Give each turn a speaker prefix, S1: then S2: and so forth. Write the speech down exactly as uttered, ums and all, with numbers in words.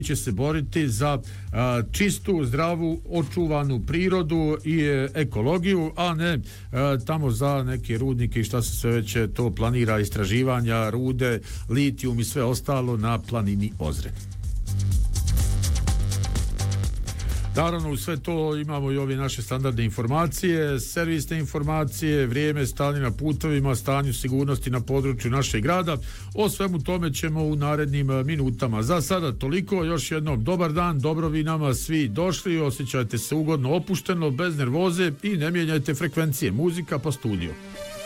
S1: će se boriti za a, čistu, zdravu, očuvanu prirodu i e, ekologiju, a ne a, tamo za neke rudnike i šta se sve već to planira, istraživanja, rude, litijum i sve ostalo na planini Ozren. Naravno, u sve to imamo i ove naše standardne informacije, servisne informacije, vrijeme, stanje na putovima, stanju sigurnosti na području našeg grada. O svemu tome ćemo u narednim minutama. Za sada toliko, još jednom dobar dan, dobro vi nama svi došli, osjećajte se ugodno, opušteno, bez nervoze i ne mijenjajte frekvencije. Muzika pa studio.